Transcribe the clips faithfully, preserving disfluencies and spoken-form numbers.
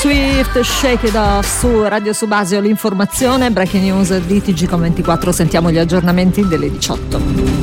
Swift, Shake It Off su Radio Subasio, l'informazione, breaking news di T G Com ventiquattro, sentiamo gli aggiornamenti delle diciotto.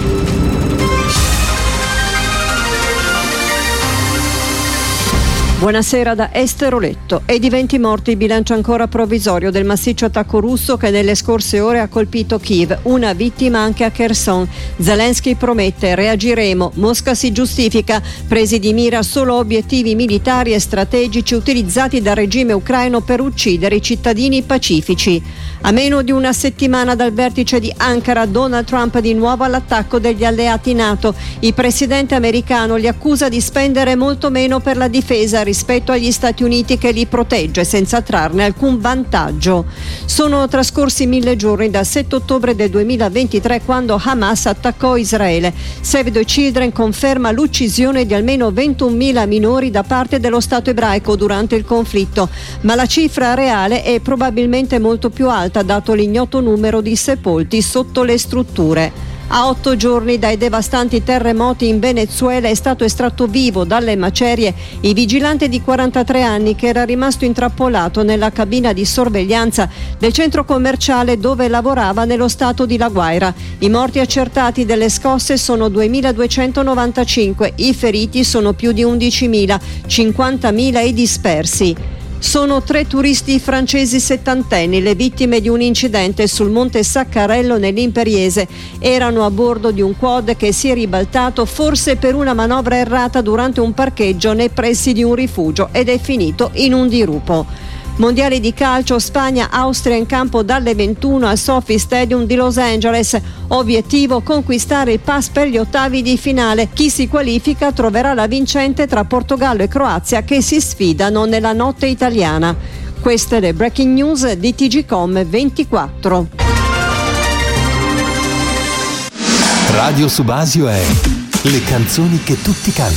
Buonasera da Estero Letto. E di venti morti il bilancio ancora provvisorio del massiccio attacco russo che nelle scorse ore ha colpito Kiev, una vittima anche a Kherson. Zelensky promette: reagiremo. Mosca si giustifica, presi di mira solo obiettivi militari e strategici utilizzati dal regime ucraino per uccidere i cittadini pacifici. A meno di una settimana dal vertice di Ankara, Donald Trump di nuovo all'attacco degli alleati NATO. Il presidente americano li accusa di spendere molto meno per la difesa rispetto agli Stati Uniti, che li protegge senza trarne alcun vantaggio. Sono trascorsi mille giorni dal sette ottobre del duemilaventitré, quando Hamas attaccò Israele. Save the Children conferma l'uccisione di almeno ventunomila minori da parte dello Stato ebraico durante il conflitto, ma la cifra reale è probabilmente molto più alta, dato l'ignoto numero di sepolti sotto le strutture. A otto giorni dai devastanti terremoti in Venezuela è stato estratto vivo dalle macerie il vigilante di quarantatré anni che era rimasto intrappolato nella cabina di sorveglianza del centro commerciale dove lavorava nello stato di La Guaira. I morti accertati delle scosse sono duemiladuecentonovantacinque, i feriti sono più di undicimila, cinquantamila i dispersi. Sono tre turisti francesi settantenni le vittime di un incidente sul monte Saccarello nell'Imperiese. Erano a bordo di un quad che si è ribaltato forse per una manovra errata durante un parcheggio nei pressi di un rifugio ed è finito in un dirupo. Mondiali di calcio, Spagna-Austria in campo dalle ventuno al Sophie Stadium di Los Angeles. Obiettivo: conquistare il pass per gli ottavi di finale. Chi si qualifica troverà la vincente tra Portogallo e Croazia, che si sfidano nella notte italiana. Queste le breaking news di T G Com ventiquattro. Radio Subasio è le canzoni che tutti cantano.